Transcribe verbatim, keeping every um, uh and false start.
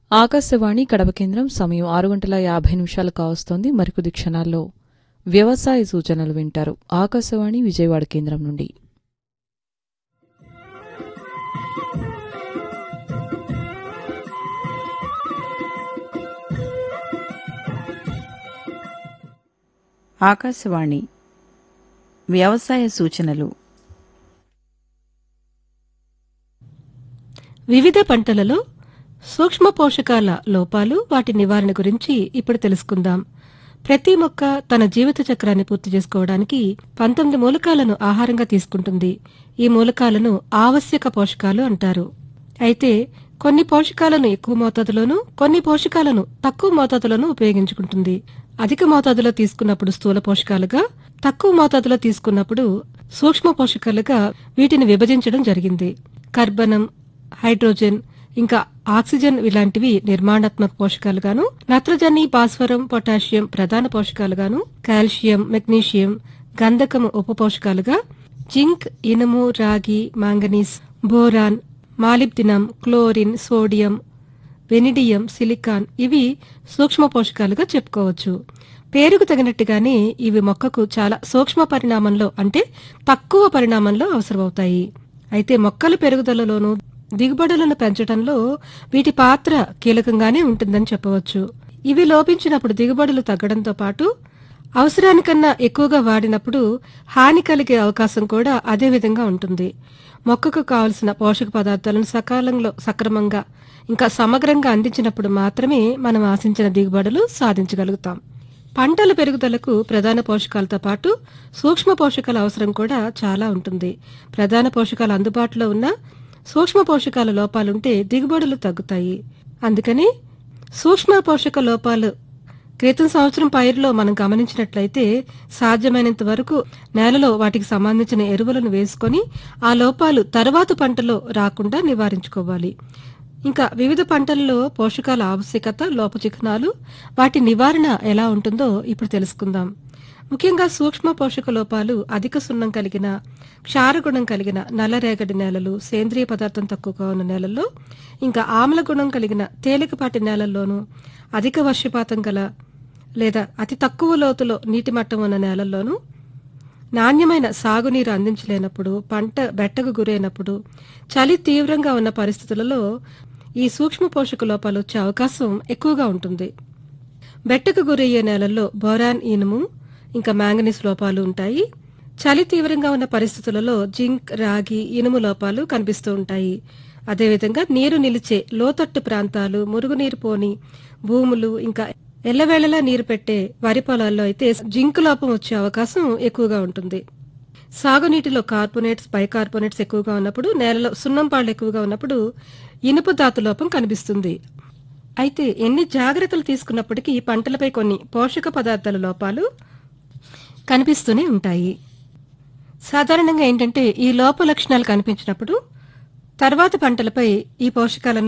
ఆకాశవాణి కడప కేంద్రం సమయం ఆరు గంటల యాభై నిమిషాలు కావస్తోంది. మరికొద్ది క్షణాల్లో వ్యవసాయ సూచనలు వింటారు. ఆకాశవాణి విజయవాడ కేంద్రం నుండి. ఆకాశవాణి వ్యవసాయ సూచనలు. వివిధ పంటలలో సూక్ష్మ పోషకాల లోపాలు, వాటి నివారణ గురించి ఇప్పుడు తెలుసుకుందాం. ప్రతి మొక్క తన జీవిత చక్రాన్ని పూర్తి చేసుకోవడానికి పంతొమ్మిది మూలకాలను ఆహారంగా తీసుకుంటుంది. ఈ మూలకాలను ఆవశ్యక పోషకాలు అంటారు. అయితే కొన్ని పోషకాలను ఎక్కువ మోతాదులోనూ, కొన్ని పోషకాలను తక్కువ మోతాదులోనూ ఉపయోగించుకుంటుంది. అధిక మోతాదులో తీసుకున్నప్పుడు స్థూల పోషకాలుగా, తక్కువ మోతాదులో తీసుకున్నప్పుడు సూక్ష్మ పోషకాలుగా వీటిని విభజించడం జరిగింది. కర్బనం, హైడ్రోజన్, ఇంకా ఆక్సిజన్ ఇలాంటివి నిర్మాణాత్మక పోషకాలుగాను, నత్రజని, భాస్వరం, పొటాషియం ప్రధాన పోషకాలుగాను, కాల్షియం, మెగ్నీషియం, గంధకము ఉప పోషకాలుగా, జింక్, ఇనుము, రాగి, manganese, boron, molybdenum, chlorine, sodium, vanadium, silicon ఇవి సూక్ష్మ పోషకాలుగా చెప్పుకోవచ్చు. పేరుకు తగినట్టుగానే ఇవి మొక్కకు చాలా సూక్ష్మ పరిణామంలో అంటే తక్కువ పరిణామంలో అవసరమవుతాయి. అయితే మొక్కల పెరుగుదలలోనూ దిగుబడులను పెంచడంలో వీటి పాత్ర కీలకంగానే ఉంటుందని చెప్పవచ్చు. ఇవి లోపించినప్పుడు దిగుబడులు తగ్గడంతో పాటు అవసరానికన్నా ఎక్కువగా వాడినప్పుడు హాని కలిగే అవకాశం కూడా అదే విధంగా ఉంటుంది. మొక్కకు కావలసిన పోషక పదార్థాలను సకాలంలో సక్రమంగా ఇంకా సమగ్రంగా అందించినప్పుడు మాత్రమే మనం ఆశించిన దిగుబడులు సాధించగలుగుతాం. పంటల పెరుగుదలకు ప్రధాన పోషకాలతో పాటు సూక్ష్మ పోషకాల అవసరం కూడా చాలా ఉంటుంది. ప్రధాన పోషకాలు అందుబాటులో ఉన్న సూక్ష్మ పోషకాల లోపాలుంటే దిగుబడులు తగ్గుతాయి. అందుకని సూక్ష్మ పోషక లోపాలు క్రితం సంవత్సరం పైరులో మనం గమనించినట్లయితే సాధ్యమైనంత వరకు నేలలో వాటికి సంబంధించిన ఎరువులను వేసుకొని ఆ లోపాలు తర్వాత పంటలో రాకుండా నివారించుకోవాలి. ఇంకా వివిధ పంటలలో పోషకాల ఆవశ్యకత, లోపచిహ్నాలు, వాటి నివారణ ఎలా ఉంటుందో ఇప్పుడు తెలుసుకుందాం. ముఖ్యంగా సూక్ష్మ పోషక లోపాలు అధిక సున్నం కలిగిన, క్షారగుణం కలిగిన నల్లరేగడి నేలలు, సేంద్రియ పదార్థం తక్కువగా ఉన్న నేలల్లో, ఇంకా ఆమ్ల గుణం కలిగిన తేలికపాటి నేలల్లోనూ, అధిక వర్షపాతం గల లేదా అతి తక్కువ లోతులో నీటి మట్టం ఉన్న నేలల్లోనూ, నాణ్యమైన సాగునీరు అందించలేనప్పుడు, పంట బెట్టకు గురైనప్పుడు, చలి తీవ్రంగా ఉన్న పరిస్థితులలో ఈ సూక్ష్మ పోషక లోపాలు వచ్చే అవకాశం ఎక్కువగా ఉంటుంది. బెట్టకు గురయ్యే నేలల్లో బోరాన్, ఇనుము, ఇంకా మ్యాంగనీస్ లోపాలు ఉంటాయి. చలి తీవ్రంగా ఉన్న పరిస్థితులలో జింక్, రాగి, ఇనుము లోపాలు కనిపిస్తూ ఉంటాయి. అదేవిధంగా నీరు నిలిచే లోతట్టు ప్రాంతాలు, మురుగునీరు పోని భూములు, ఇంకా ఎల్లవేళలా నీరు పెట్టే వరి పొలాల్లో అయితే జింక్ లోపం వచ్చే అవకాశం ఎక్కువగా ఉంటుంది. సాగునీటిలో కార్బోనేట్స్, బైకార్బోనేట్స్ ఎక్కువగా ఉన్నప్పుడు, నేలలో సున్నం పాళ్లు ఎక్కువగా ఉన్నప్పుడు ఇనుపు ధాతు లోపం కనిపిస్తుంది. అయితే ఎన్ని జాగ్రత్తలు తీసుకున్నప్పటికీ పంటలపై కొన్ని పోషక పదార్థాల లోపాలు కనిపిస్తూనే ఉంటాయి. సాధారణంగా ఏంటంటే ఈ లోప లక్షణాలు కనిపించినప్పుడు తర్వాత పంటలపై ఈ పోషకాలను